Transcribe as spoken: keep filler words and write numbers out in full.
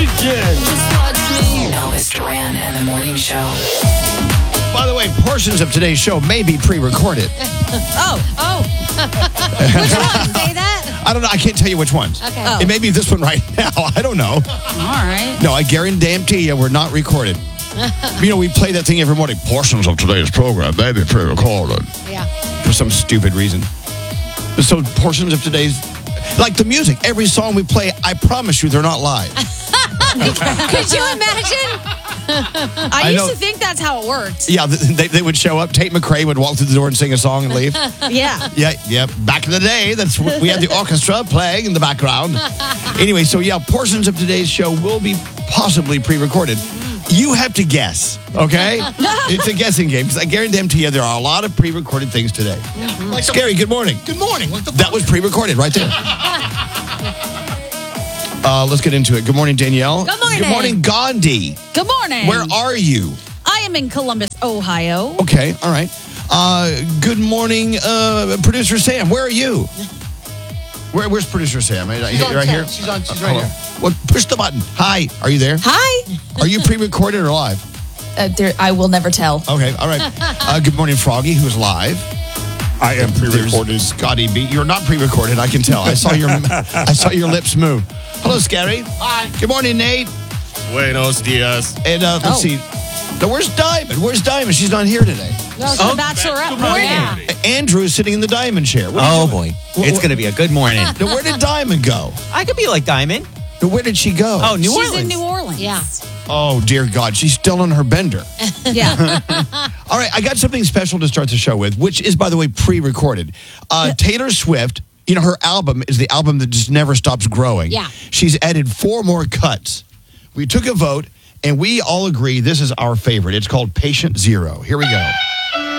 weekend. Elvis Duran and the Morning Show. By the way, portions of today's show may be pre-recorded. Oh. Oh. Which one? Say that? I don't know. I can't tell you which ones. Okay. Oh. It may be this one right now. I don't know. All right. No, I guarantee you we're not recorded. You know, we play that thing every morning. Portions of today's program may be pre-recorded. Yeah. For some stupid reason. So portions of today's, like the music, every song we play, I promise you they're not live. Could you imagine? I, I used know- to think that's how it worked. Yeah, they, they would show up. Tate McRae would walk through the door and sing a song and leave. Yeah. Yeah, yeah. Back in the day, that's we had the orchestra playing in the background. Anyway, so yeah, portions of today's show will be possibly pre-recorded. You have to guess, okay? It's a guessing game because I guarantee you there are a lot of pre-recorded things today. Like Scary, good morning. Good morning. What the That was pre-recorded right there. Uh, let's get into it. Good morning, Danielle. Good morning. Good morning, Gandhi. Good morning. Where are you? I am in Columbus, Ohio. Okay, all right. Uh, good morning, uh, producer Sam. Where are you? Where, where's producer Sam? Right, She's on right set. here. She's on. She's Uh, right hold here. on. Well, push the button. Hi. Are you there? Hi. Are you pre-recorded or live? Uh, there, I will never tell. Okay, all right. Uh, good morning, Froggy, who's live. I am pre-recorded. There's Scotty B. You're not pre-recorded. I can tell. I saw your I saw your lips move. Hello, Scary. Hi. Good morning, Nate. Buenos dias. And uh, let's Oh. see. Now, where's Diamond? Where's Diamond? She's not here today. No, it's Oh, the Bachelorette party. Yeah. Andrew is sitting in the Diamond chair. What are you Oh, doing? boy. Wh- It's wh- going to be a good morning. Now, where did Diamond go? I could be like Diamond. Now, where did she go? Oh, New She's Orleans. in New Orleans. Yeah. Oh, dear God. She's still on her bender. Yeah. All right, I got something special to start the show with, which is, by the way, pre-recorded. Uh, Taylor Swift, you know, her album is the album that just never stops growing. Yeah. She's added four more cuts. We took a vote, and we all agree this is our favorite. It's called Patient Zero. Here we go.